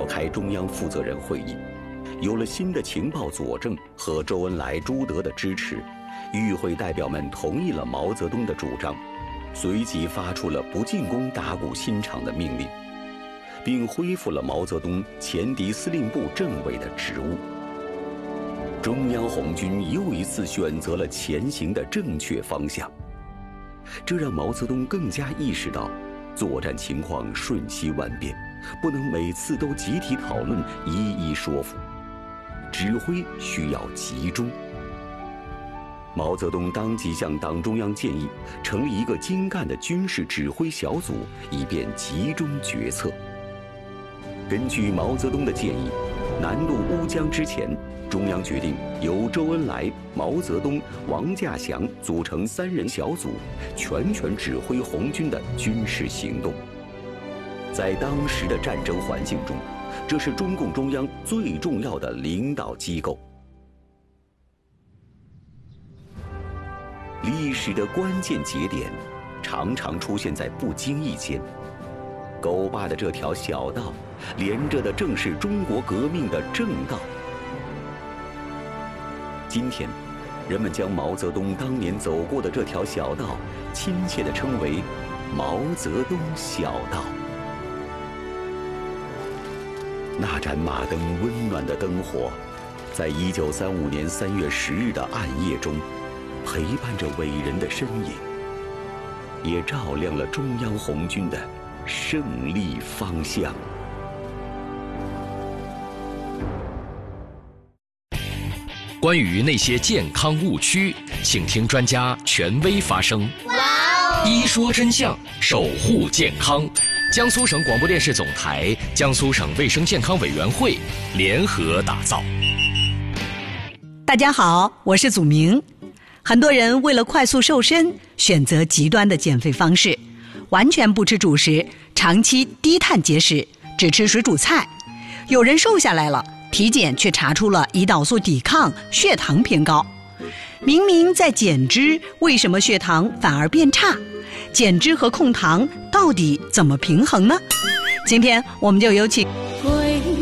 开中央负责人会议，有了新的情报佐证和周恩来、朱德的支持，与会代表们同意了毛泽东的主张，随即发出了不进攻打鼓新场的命令，并恢复了毛泽东前敌司令部政委的职务。中央红军又一次选择了前行的正确方向，这让毛泽东更加意识到，作战情况瞬息万变，不能每次都集体讨论，一一说服，指挥需要集中。毛泽东当即向党中央建议，成立一个精干的军事指挥小组，以便集中决策。根据毛泽东的建议，南渡乌江之前，中央决定由周恩来、毛泽东、王稼祥组成3人小组，全权指挥红军的军事行动。在当时的战争环境中，这是中共中央最重要的领导机构。历史的关键节点，常常出现在不经意间。狗坝的这条小道，连着的正是中国革命的正道。今天，人们将毛泽东当年走过的这条小道，亲切地称为毛泽东小道。那盏马灯温暖的灯火，在1935年3月10日的暗夜中，陪伴着伟人的身影，也照亮了中央红军的胜利方向。 关于那些健康误区，请听专家权威发声。哇哦！一说真相，守护健康。江苏省广播电视总台、江苏省卫生健康委员会联合打造。 大家好，我是祖明。很多人为了快速瘦身，选择极端的减肥方式，完全不吃主食，长期低碳节食，只吃水煮菜。有人瘦下来了，体检却查出了胰岛素抵抗，血糖偏高。明明在减脂，为什么血糖反而变差？减脂和控糖到底怎么平衡呢？今天我们就有请